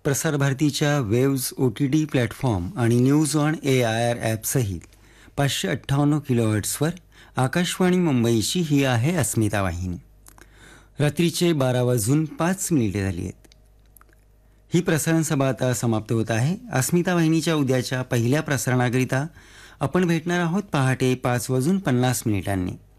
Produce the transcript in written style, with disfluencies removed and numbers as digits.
प्रसार भारतीच्या waves OTT platform आणि न्यूज ऑन AIR ॲपसहित 558 किलोहर्ट्सवर आकाशवाणी मुंबईची ही आहे अस्मिता वाहिनी. रात्रीचे 12:05 झाली आहेत. ही प्रसारण सभा आता समाप्त होत आहे. अस्मिता वाहिनीच्या उद्याच्या पहिल्या प्रसारणाकरिता आपण भेटणार आहोत पहाटे 5:50